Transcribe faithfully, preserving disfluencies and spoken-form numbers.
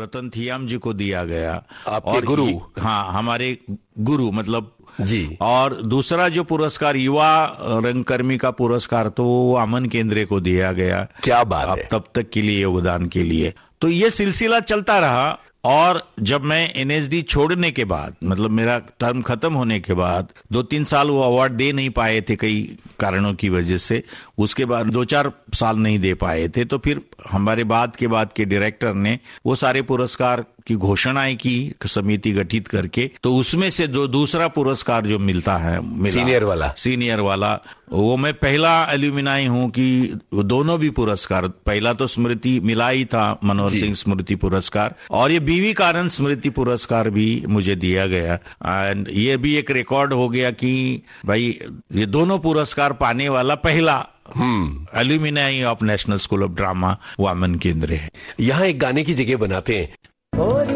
रतन थियाम जी को दिया गया। आपके गुरु? हाँ, हमारे गुरु मतलब जी। और दूसरा जो पुरस्कार युवा रंगकर्मी का पुरस्कार तो वो अमन केंद्रे को दिया गया। क्या बात है। तब तक के लिए योगदान के लिए। तो ये सिलसिला चलता रहा। और जब मैं एनएसडी छोड़ने के बाद, मतलब मेरा टर्म खत्म होने के बाद, दो तीन साल वो अवार्ड दे नहीं पाए थे कई कारणों की वजह से, उसके बाद दो चार साल नहीं दे पाए थे, तो फिर हमारे बाद के बाद के डायरेक्टर ने वो सारे पुरस्कार की घोषणाएं की समिति गठित करके। तो उसमें से जो दूसरा पुरस्कार जो मिलता है, मिला, सीनियर वाला सीनियर वाला वो मैं पहला एल्यूमिनाई हूं कि दोनों भी पुरस्कार, पहला तो स्मृति मिला ही था, मनोहर सिंह स्मृति पुरस्कार, और ये बीवी कारण स्मृति पुरस्कार भी मुझे दिया गया। एंड ये भी एक रिकॉर्ड हो गया कि भाई ये दोनों पुरस्कार पाने वाला पहला हम्म alumni of national school of drama वो अमन केंद्रे है। यहाँ एक गाने की जगह बनाते हैं।